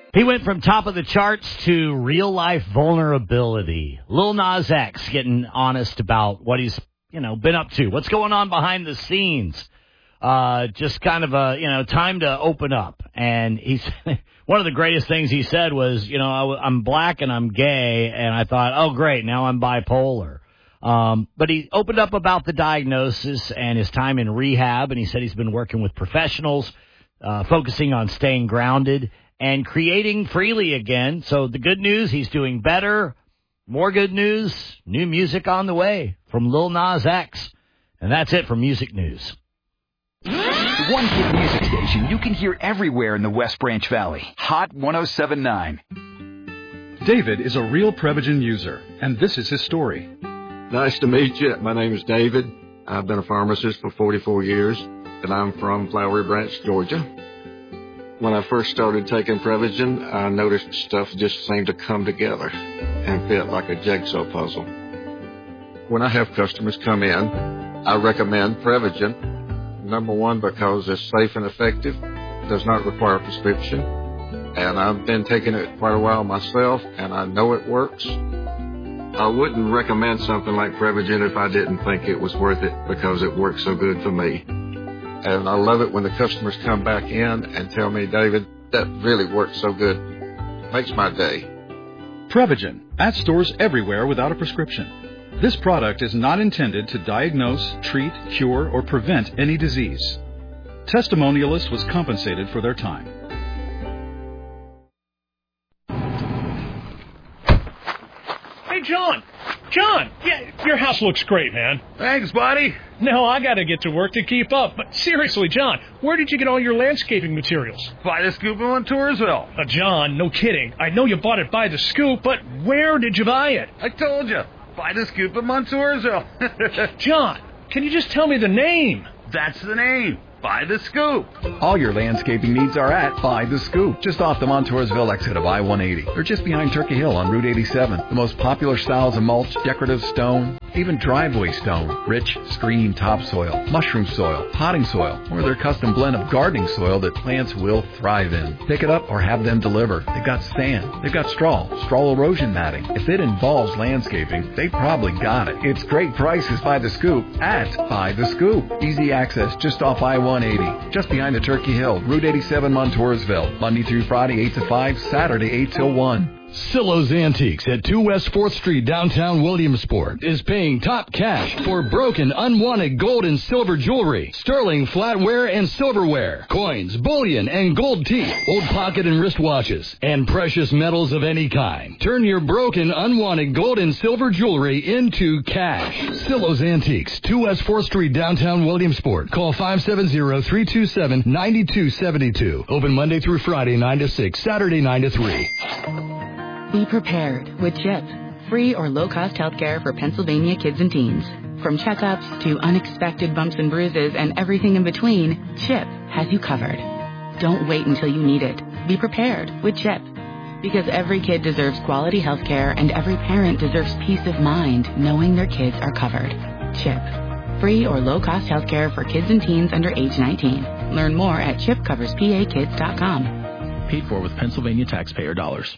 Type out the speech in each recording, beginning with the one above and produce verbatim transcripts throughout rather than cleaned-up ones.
He went from top of the charts to real-life vulnerability. Lil Nas X getting honest about what he's, you know, been up to. What's going on behind the scenes? Uh, just kind of a, you know, time to open up. And he's one of the greatest things he said was, you know, I, I'm black and I'm gay. And I thought, oh, great, now I'm bipolar. Um, but he opened up about the diagnosis and his time in rehab. And he said he's been working with professionals, uh, focusing on staying grounded and creating freely again. So the good news, he's doing better. More good news, new music on the way from Lil Nas X. And that's it for Music News. The one hit music station you can hear everywhere in the West Branch Valley. Hot one oh seven point nine. David is a real Prevagen user, and this is his story. Nice to meet you. My name is David. I've been a pharmacist for forty-four years, and I'm from Flowery Branch, Georgia. When I first started taking Prevagen, I noticed stuff just seemed to come together and fit like a jigsaw puzzle. When I have customers come in, I recommend Prevagen. Number one, because it's safe and effective, does not require a prescription, and I've been taking it quite a while myself, and I know it works. I wouldn't recommend something like Prevagen if I didn't think it was worth it because it works so good for me. And I love it when the customers come back in and tell me, David, that really works so good. Makes my day. Prevagen, at stores everywhere without a prescription. This product is not intended to diagnose, treat, cure, or prevent any disease. Testimonialist was compensated for their time. Hey, John! John! Yeah, your house looks great, man. Thanks, buddy. No, I gotta get to work to keep up. But seriously, John, where did you get all your landscaping materials? By the Scoop in Montoursville. Uh, John, no kidding. I know you bought it by the Scoop, but where did you buy it? I told you. By the Scoop in Montoursville. John, can you just tell me the name? That's the name. By the Scoop. All your landscaping needs are at By the Scoop, just off the Montoursville exit of I one eighty, or just behind Turkey Hill on Route eighty-seven. The most popular styles of mulch, decorative stone, even driveway stone, rich, screening topsoil, mushroom soil, potting soil, or their custom blend of gardening soil that plants will thrive in. Pick it up or have them deliver. They've got sand, they've got straw, straw erosion matting. If it involves landscaping, they probably got it. It's great prices by the Scoop at By the Scoop. Easy access just off I one eighty, just behind the Turkey Hill, Route eighty-seven, Montoursville. Monday through Friday, eight to five, Saturday, eight till one. Silo's Antiques at two West fourth Street, downtown Williamsport, is paying top cash for broken, unwanted gold and silver jewelry, sterling flatware and silverware, coins, bullion, and gold teeth, old pocket and wristwatches, and precious metals of any kind. Turn your broken, unwanted gold and silver jewelry into cash. Silo's Antiques, two West fourth Street, downtown Williamsport. Call five seven zero, three two seven, nine two seven two. Open Monday through Friday, nine to six, Saturday, nine to three. Be prepared with CHIP, free or low-cost health care for Pennsylvania kids and teens. From checkups to unexpected bumps and bruises and everything in between, CHIP has you covered. Don't wait until you need it. Be prepared with CHIP. Because every kid deserves quality health care and every parent deserves peace of mind knowing their kids are covered. CHIP, free or low-cost health care for kids and teens under age nineteen. Learn more at chip covers p a kids dot com. Paid for with Pennsylvania taxpayer dollars.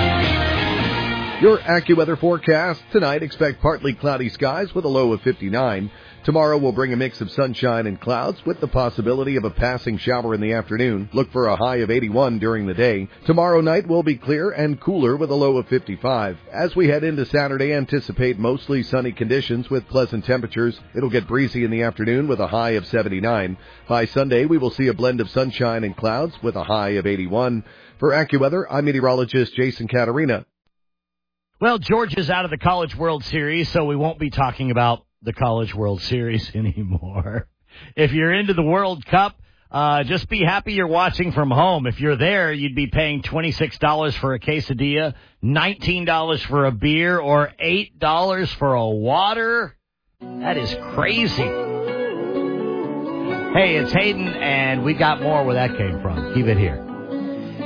Your AccuWeather forecast. Tonight, expect partly cloudy skies with a low of fifty-nine. Tomorrow will bring a mix of sunshine and clouds with the possibility of a passing shower in the afternoon. Look for a high of eighty-one during the day. Tomorrow night will be clear and cooler with a low of fifty-five. As we head into Saturday, anticipate mostly sunny conditions with pleasant temperatures. It'll get breezy in the afternoon with a high of seventy-nine. By Sunday, we will see a blend of sunshine and clouds with a high of eighty-one. For AccuWeather, I'm meteorologist Jason Caterina. Well, Georgia's out of the College World Series, so we won't be talking about the College World Series anymore. If you're into the World Cup, uh, just be happy you're watching from home. If you're there, you'd be paying twenty-six dollars for a quesadilla, nineteen dollars for a beer, or eight dollars for a water. That is crazy. Hey, it's Hayden, and we got more where that came from. Keep it here.